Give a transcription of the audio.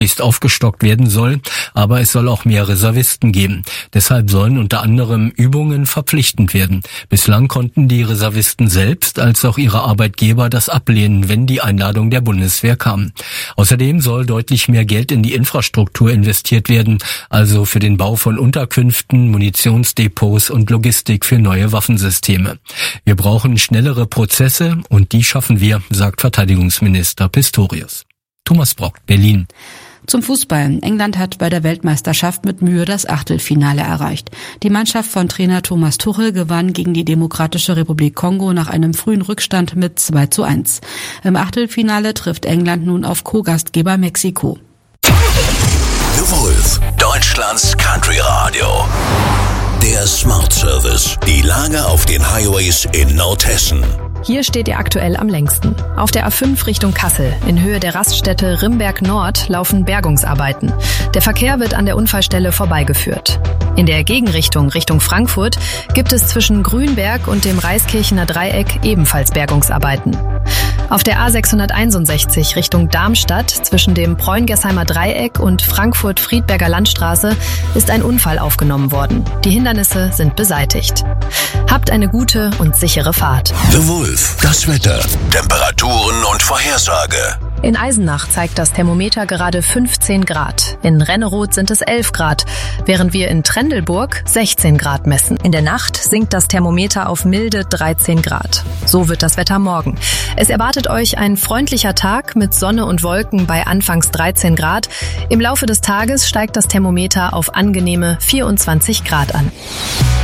aufgestockt werden soll, aber es soll auch mehr Reservisten geben. Deshalb sollen unter anderem Übungen verpflichtend werden. Bislang konnten die Reservisten selbst als auch ihre Arbeitgeber das ablehnen, wenn die Einladung der Bundeswehr kam. Außerdem soll deutlich mehr Geld in die Infrastruktur investiert werden, also für den Bau von Unterkünften, Munitionsdepots und Logistik für neue Waffensysteme. Wir brauchen schnellere Prozesse und die schaffen wir, sagt Verteidigungsminister Pistorius. Thomas Brock, Berlin. Zum Fußball. England hat bei der Weltmeisterschaft mit Mühe das Achtelfinale erreicht. Die Mannschaft von Trainer Thomas Tuchel gewann gegen die Demokratische Republik Kongo nach einem frühen Rückstand mit 2:1. Im Achtelfinale trifft England nun auf Co-Gastgeber Mexiko. The Wolf, Deutschlands Country Radio. Der Smart Service. Die Lage auf den Highways in Nordhessen. Hier steht ihr aktuell am längsten. Auf der A5 Richtung Kassel, in Höhe der Raststätte Rimberg Nord, laufen Bergungsarbeiten. Der Verkehr wird an der Unfallstelle vorbeigeführt. In der Gegenrichtung Richtung Frankfurt gibt es zwischen Grünberg und dem Reiskirchener Dreieck ebenfalls Bergungsarbeiten. Auf der A661 Richtung Darmstadt zwischen dem Preungesheimer Dreieck und Frankfurt-Friedberger Landstraße ist ein Unfall aufgenommen worden. Die Hindernisse sind beseitigt. Habt eine gute und sichere Fahrt. The Wolf, das Wetter, Temperaturen und Vorhersage. In Eisenach zeigt das Thermometer gerade 15 Grad. In Renneroth sind es 11 Grad, während wir in Trendelburg 16 Grad messen. In der Nacht sinkt das Thermometer auf milde 13 Grad. So wird das Wetter morgen. Es erwartet euch ein freundlicher Tag mit Sonne und Wolken bei anfangs 13 Grad. Im Laufe des Tages steigt das Thermometer auf angenehme 24 Grad an.